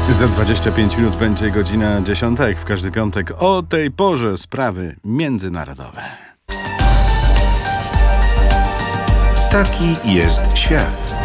Za 25 minut będzie godzina 10, jak w każdy piątek o tej porze sprawy międzynarodowe. Taki jest świat.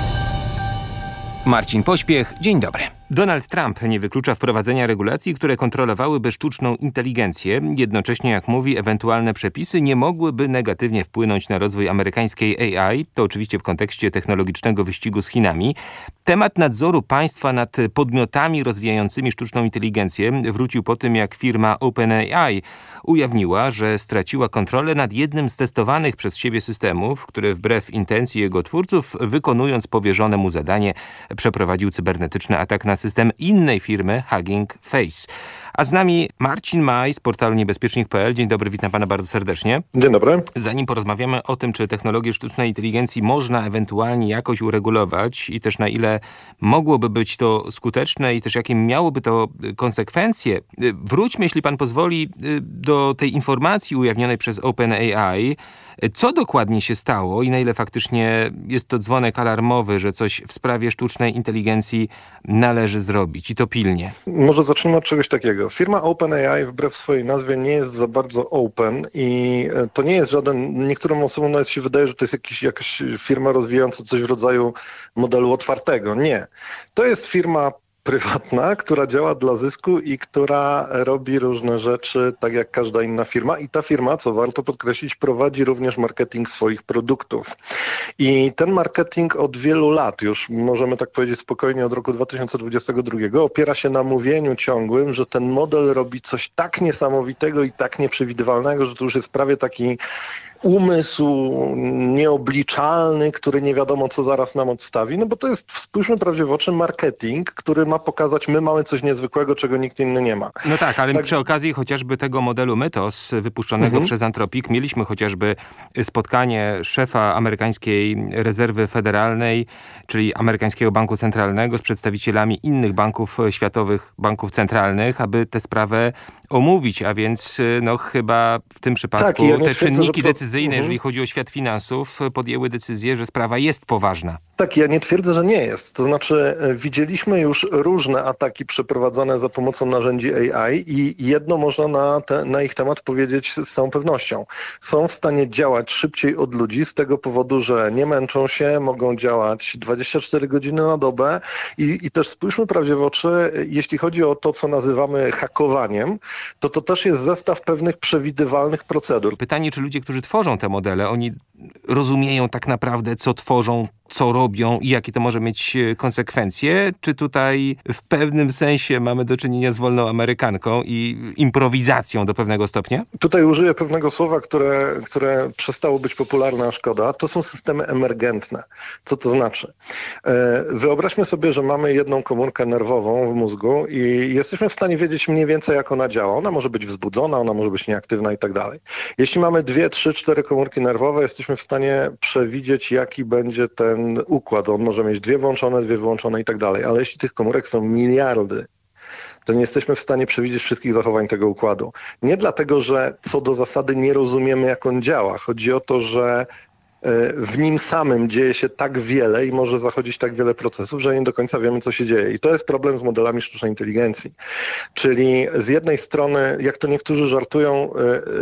Marcin Pośpiech, dzień dobry. Donald Trump nie wyklucza wprowadzenia regulacji, które kontrolowałyby sztuczną inteligencję. Jednocześnie, jak mówi, ewentualne przepisy nie mogłyby negatywnie wpłynąć na rozwój amerykańskiej AI. To oczywiście w kontekście technologicznego wyścigu z Chinami. Temat nadzoru państwa nad podmiotami rozwijającymi sztuczną inteligencję wrócił po tym, jak firma OpenAI ujawniła, że straciła kontrolę nad jednym z testowanych przez siebie systemów, który wbrew intencji jego twórców, wykonując powierzone mu zadanie, przeprowadził cybernetyczny atak na system innej firmy Hugging Face. A z nami Marcin Maj z portalu niebezpiecznik.pl. Dzień dobry, witam pana bardzo serdecznie. Dzień dobry. Zanim porozmawiamy o tym, czy technologię sztucznej inteligencji można ewentualnie jakoś uregulować i też na ile mogłoby być to skuteczne i też jakie miałoby to konsekwencje, wróćmy, jeśli pan pozwoli, do tej informacji ujawnionej przez OpenAI. Co dokładnie się stało i na ile faktycznie jest to dzwonek alarmowy, że coś w sprawie sztucznej inteligencji należy zrobić i to pilnie? Może zacznijmy od czegoś takiego. Firma OpenAI wbrew swojej nazwie nie jest za bardzo open i to nie jest żaden, niektórym osobom nawet się wydaje, że to jest jakaś firma rozwijająca coś w rodzaju modelu otwartego. Nie. To jest firma prywatna, która działa dla zysku i która robi różne rzeczy, tak jak każda inna firma. I ta firma, co warto podkreślić, prowadzi również marketing swoich produktów. I ten marketing od wielu lat, już możemy tak powiedzieć spokojnie od roku 2022, opiera się na mówieniu ciągłym, że ten model robi coś tak niesamowitego i tak nieprzewidywalnego, że to już jest prawie taki umysł nieobliczalny, który nie wiadomo, co zaraz nam odstawi. No bo to jest, spójrzmy prawdzie w oczy, marketing, który ma pokazać, my mamy coś niezwykłego, czego nikt inny nie ma. No tak, ale przy okazji chociażby tego modelu Mythos wypuszczonego przez Anthropic mieliśmy chociażby spotkanie szefa amerykańskiej rezerwy federalnej, czyli amerykańskiego banku centralnego z przedstawicielami innych banków światowych, banków centralnych, aby tę sprawę omówić, a więc no chyba w tym przypadku te czynniki decyzyjne, jeżeli chodzi o świat finansów, podjęły decyzję, że sprawa jest poważna. Tak, ja nie twierdzę, że nie jest. To znaczy widzieliśmy już różne ataki przeprowadzane za pomocą narzędzi AI i jedno można na ich temat powiedzieć z całą pewnością. Są w stanie działać szybciej od ludzi z tego powodu, że nie męczą się, mogą działać 24 godziny na dobę i też spójrzmy prawdzie w oczy, jeśli chodzi o to, co nazywamy hakowaniem, to też jest zestaw pewnych przewidywalnych procedur. Pytanie, czy ludzie, którzy tworzą te modele, oni rozumieją tak naprawdę, co tworzą, co robią i jakie to może mieć konsekwencje? Czy tutaj w pewnym sensie mamy do czynienia z wolną amerykanką i improwizacją do pewnego stopnia? Tutaj użyję pewnego słowa, które przestało być popularne, a szkoda. To są systemy emergentne. Co to znaczy? Wyobraźmy sobie, że mamy jedną komórkę nerwową w mózgu i jesteśmy w stanie wiedzieć mniej więcej, jak ona działa. Ona może być wzbudzona, ona może być nieaktywna i tak dalej. Jeśli mamy 2, 3, 4 komórki nerwowe, jesteśmy w stanie przewidzieć, jaki będzie ten układ. On może mieć 2 włączone, 2 wyłączone i tak dalej. Ale jeśli tych komórek są miliardy, to nie jesteśmy w stanie przewidzieć wszystkich zachowań tego układu. Nie dlatego, że co do zasady nie rozumiemy, jak on działa. Chodzi o to, że w nim samym dzieje się tak wiele i może zachodzić tak wiele procesów, że nie do końca wiemy, co się dzieje. I to jest problem z modelami sztucznej inteligencji. Czyli z jednej strony, jak to niektórzy żartują,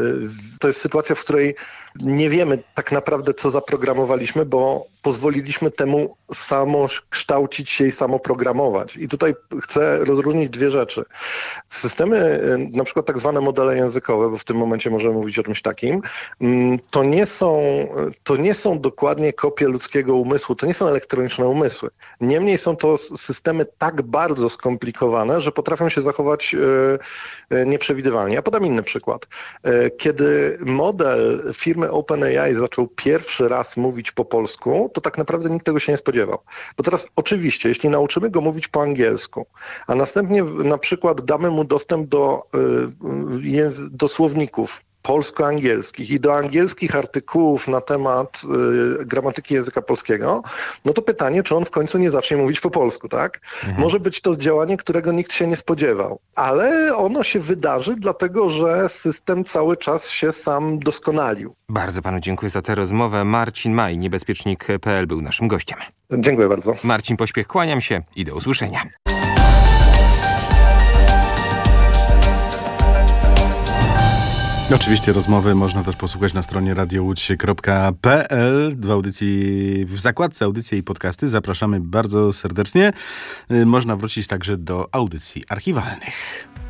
to jest sytuacja, w której nie wiemy tak naprawdę, co zaprogramowaliśmy, bo pozwoliliśmy temu samo kształcić się i samo programować. I tutaj chcę rozróżnić 2 rzeczy. Systemy, na przykład tak zwane modele językowe, bo w tym momencie możemy mówić o czymś takim, to nie są dokładnie kopie ludzkiego umysłu, to nie są elektroniczne umysły. Niemniej są to systemy tak bardzo skomplikowane, że potrafią się zachować nieprzewidywalnie. Ja podam inny przykład. Kiedy model firmy OpenAI zaczął pierwszy raz mówić po polsku, to tak naprawdę nikt tego się nie spodziewał. Bo teraz oczywiście, jeśli nauczymy go mówić po angielsku, a następnie na przykład damy mu dostęp do słowników polsko-angielskich i do angielskich artykułów na temat gramatyki języka polskiego, no to pytanie, czy on w końcu nie zacznie mówić po polsku, tak? Może być to działanie, którego nikt się nie spodziewał, ale ono się wydarzy, dlatego że system cały czas się sam doskonalił. Bardzo panu dziękuję za tę rozmowę. Marcin Maj, niebezpiecznik.pl był naszym gościem. Dziękuję bardzo. Marcin Pośpiech, kłaniam się i do usłyszenia. Oczywiście rozmowy można też posłuchać na stronie radiołódź.pl w zakładce audycje i podcasty. Zapraszamy bardzo serdecznie. Można wrócić także do audycji archiwalnych.